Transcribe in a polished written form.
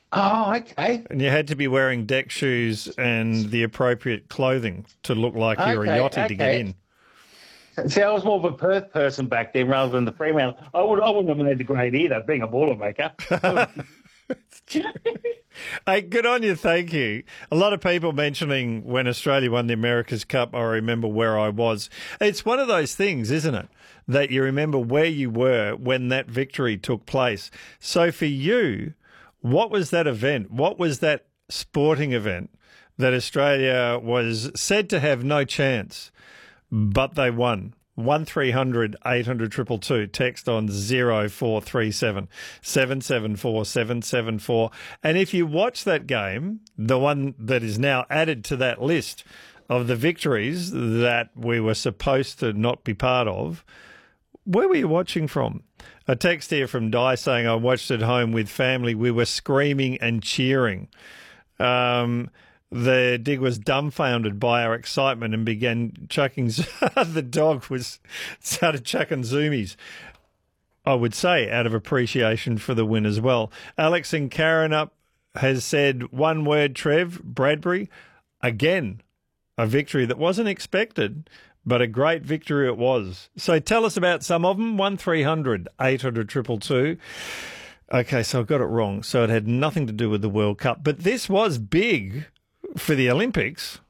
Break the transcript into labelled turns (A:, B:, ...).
A: Oh, okay.
B: And you had to be wearing deck shoes and the appropriate clothing to look like you're a
A: Okay,
B: yachty to get
A: okay.
B: in.
A: See, I was more of a Perth person back then rather than the Fremantle. I wouldn't have made the grade either, being a Boilermaker.
B: Hey, good on you. Thank you. A lot of people mentioning when Australia won the America's Cup, I remember where I was. It's one of those things, isn't it? That you remember where you were when that victory took place. So for you, what was that event? What was that sporting event that Australia was said to have no chance, but they won? 1300 800 222. Text on 0437 774 774. And if you watch that game, the one that is now added to that list of the victories that we were supposed to not be part of, where were you watching from? A text here from Di saying, I watched at home with family. We were screaming and cheering. The dig was dumbfounded by our excitement and began chucking. The dog started chucking zoomies, I would say, out of appreciation for the win as well. Alex and Karen up has said one word, Trev, Bradbury. Again, a victory that wasn't expected, but a great victory it was. So tell us about some of them. 1300 800 222. Okay, so I got it wrong. So it had nothing to do with the World Cup, but this was big for the Olympics.